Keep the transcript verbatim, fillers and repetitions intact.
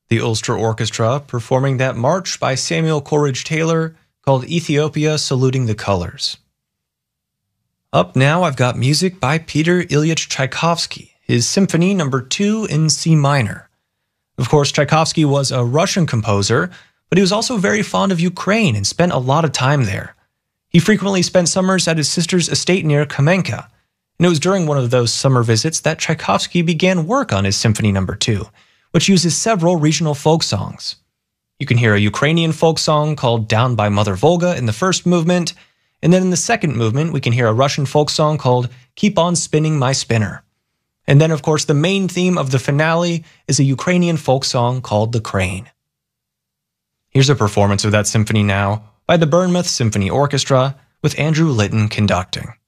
the Ulster Orchestra performing that march by Samuel Coleridge Taylor called Ethiopia Saluting the Colors. Up now, I've got music by Peter Ilyich Tchaikovsky, his Symphony Number two in C minor. Of course, Tchaikovsky was a Russian composer, but he was also very fond of Ukraine and spent a lot of time there. He frequently spent summers at his sister's estate near Kamenka, and it was during one of those summer visits that Tchaikovsky began work on his Symphony Number two, which uses several regional folk songs. You can hear a Ukrainian folk song called Down by Mother Volga in the first movement, and then in the second movement we can hear a Russian folk song called Keep on Spinning My Spinner. And then, of course, the main theme of the finale is a Ukrainian folk song called The Crane. Here's a performance of that symphony now by the Bournemouth Symphony Orchestra with Andrew Litton conducting.